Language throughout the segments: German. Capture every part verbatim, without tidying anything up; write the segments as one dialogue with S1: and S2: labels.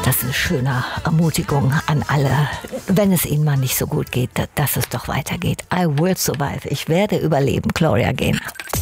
S1: Das ist eine schöne Ermutigung an alle, wenn es ihnen mal nicht so gut geht, dass es doch weitergeht. I will survive. Ich werde überleben. Gloria Gaynor.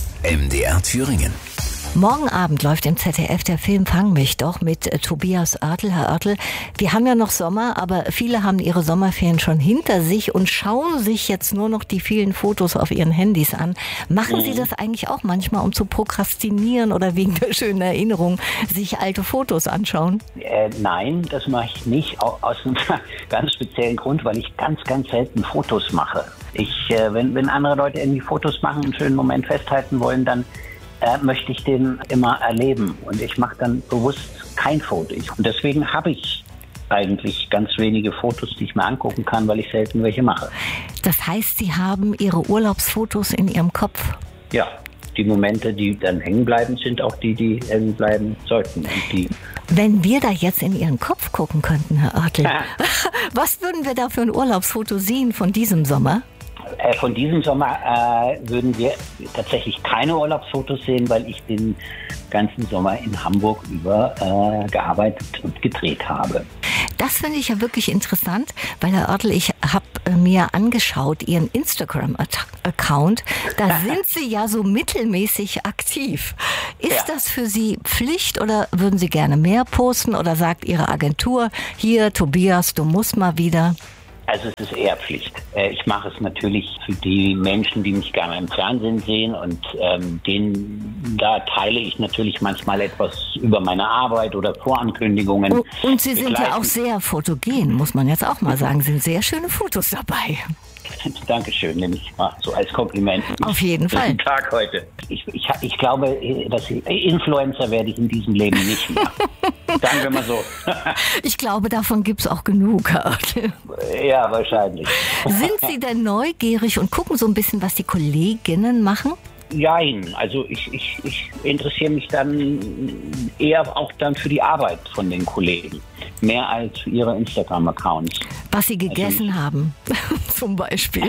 S2: M D R Thüringen.
S1: Morgen Abend läuft im Z D F der Film Fang mich doch mit äh, Tobias Oertel. Herr Oertel, wir haben ja noch Sommer, aber viele haben ihre Sommerferien schon hinter sich und schauen sich jetzt nur noch die vielen Fotos auf ihren Handys an. Machen mhm. Sie das eigentlich auch manchmal, um zu prokrastinieren oder wegen der schönen Erinnerung sich alte Fotos anschauen?
S3: Äh, nein, das mache ich nicht, aus einem ganz speziellen Grund, weil ich ganz, ganz selten Fotos mache. Ich, äh, wenn, wenn andere Leute irgendwie Fotos machen, einen schönen Moment festhalten wollen, dann Äh, möchte ich den immer erleben und ich mache dann bewusst kein Foto. Und deswegen habe ich eigentlich ganz wenige Fotos, die ich mir angucken kann, weil ich selten welche mache.
S1: Das heißt, Sie haben Ihre Urlaubsfotos in Ihrem Kopf?
S3: Ja, die Momente, die dann hängen bleiben, sind auch die, die hängen bleiben sollten. Und die
S1: Wenn wir da jetzt in Ihren Kopf gucken könnten, Herr Oertel, was würden wir da für ein Urlaubsfoto sehen von diesem Sommer?
S3: Von diesem Sommer äh, würden wir tatsächlich keine Urlaubsfotos sehen, weil ich den ganzen Sommer in Hamburg über äh, gearbeitet und gedreht habe.
S1: Das finde ich ja wirklich interessant, weil Herr Oertel, ich habe äh, mir angeschaut, Ihren Instagram-Account, da sind Sie ja so mittelmäßig aktiv. Ist
S3: Ja.
S1: das für Sie Pflicht oder würden Sie gerne mehr posten oder sagt Ihre Agentur, hier Tobias, du musst mal wieder?
S3: Also es ist eher Pflicht. Äh, Ich mache es natürlich für die Menschen, die mich gerne im Fernsehen sehen und ähm, denen, da teile ich natürlich manchmal etwas über meine Arbeit oder Vorankündigungen.
S1: Und, und Sie sind ja
S3: Begleiten.
S1: auch sehr fotogen, muss man jetzt auch mal sagen, sind sehr schöne Fotos dabei.
S3: Dankeschön, nehme ich mal so als Kompliment.
S1: Auf jeden Fall.
S3: Guten Tag heute. Ich, ich, ich glaube, dass ich, Influencer werde ich in diesem Leben nicht mehr. Sagen wir mal so.
S1: Ich glaube, davon gibt es auch genug, Herr Oertel.
S3: Ja, wahrscheinlich.
S1: Sind Sie denn neugierig und gucken so ein bisschen, was die Kolleginnen machen?
S3: Nein, also ich, ich, ich interessiere mich dann eher auch dann für die Arbeit von den Kollegen. Mehr als für ihre Instagram-Accounts.
S1: Was Sie gegessen
S3: Also,
S1: haben, zum Beispiel.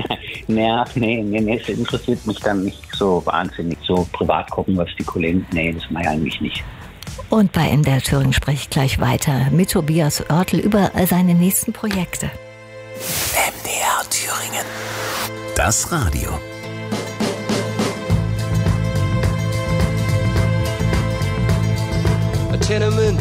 S3: naja, nee, nee, nee, es interessiert mich dann nicht so wahnsinnig. So privat gucken, was die Kollegen, nee, das mache ich eigentlich nicht.
S1: Und bei M D R Thüringen spreche ich gleich weiter mit Tobias Oertel über seine nächsten Projekte.
S2: M D R Thüringen. Das Radio.
S4: A tenement